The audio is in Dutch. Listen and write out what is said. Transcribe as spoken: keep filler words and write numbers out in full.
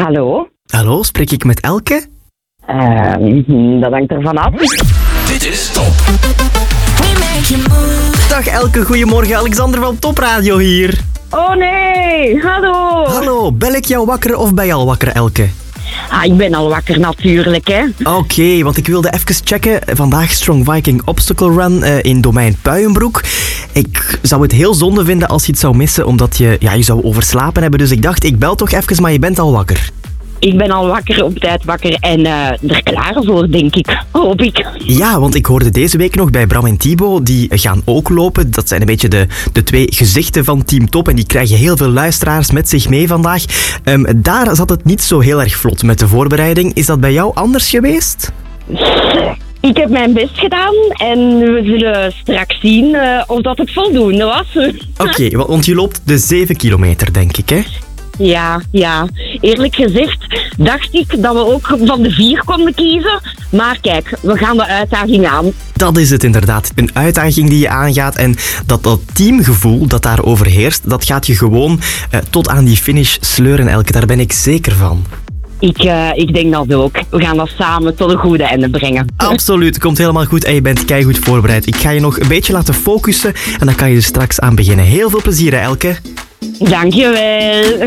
Hallo? Hallo, spreek ik met Elke? Uh, dat hangt ervan af. Dit is Top. Dag Elke, goedemorgen. Alexander van Top Radio hier. Oh nee, hallo. Hallo, bel ik jou wakker of ben je al wakker, Elke? Ah, ik ben al wakker natuurlijk, hè. Oké, okay, want ik wilde even checken. Vandaag Strong Viking Obstacle Run uh, in domein Puijenbroek. Ik zou het heel zonde vinden als je het zou missen, omdat je, ja, je zou overslapen hebben. Dus ik dacht, ik bel toch even, maar je bent al wakker. Ik ben al wakker, op tijd wakker en uh, er klaar voor, denk ik. Hoop ik. Ja, want ik hoorde deze week nog bij Bram en Thibaut, die gaan ook lopen. Dat zijn een beetje de, de twee gezichten van Team Top en die krijgen heel veel luisteraars met zich mee vandaag. Um, daar zat het niet zo heel erg vlot met de voorbereiding. Is dat bij jou anders geweest? Ik heb mijn best gedaan en we zullen straks zien uh, of dat het voldoende was. Oké, okay, want je loopt de zeven kilometer, denk ik, hè? Ja, ja. Eerlijk gezegd dacht ik dat we ook van de vier konden kiezen. Maar kijk, we gaan de uitdaging aan. Dat is het inderdaad. Een uitdaging die je aangaat en dat, dat teamgevoel dat daar overheerst, dat gaat je gewoon uh, tot aan die finish sleuren, Elke. Daar ben ik zeker van. Ik, uh, ik denk dat ook. We gaan dat samen tot een goede einde brengen. Absoluut, komt helemaal goed en je bent keigoed voorbereid. Ik ga je nog een beetje laten focussen en dan kan je er straks aan beginnen. Heel veel plezier, hè, Elke. Dankjewel.